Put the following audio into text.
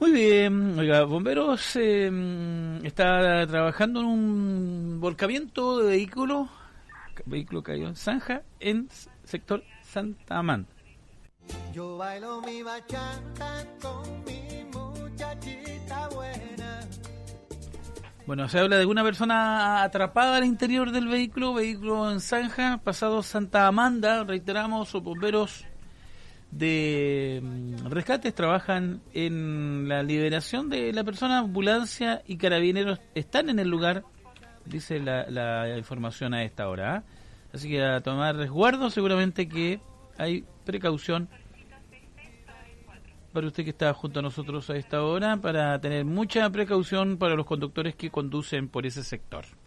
Muy bien, oiga, bomberos está trabajando en un volcamiento de vehículo cayó en zanja en sector Santa Amanda. Yo bailo mi bachata con mi muchachita buena. Bueno, se habla de una persona atrapada al interior del vehículo en zanja, pasado Santa Amanda. Reiteramos, los bomberos de rescates trabajan en la liberación de la persona. Ambulancia y carabineros están en el lugar, dice la información a esta hora, ¿eh? Así que a tomar resguardo, seguramente que hay precaución para usted que está junto a nosotros a esta hora, para tener mucha precaución para los conductores que conducen por ese sector.